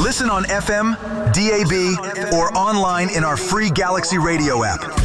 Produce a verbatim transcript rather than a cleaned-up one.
Listen on F M, D A B, or online in our free Galaxy Radio app.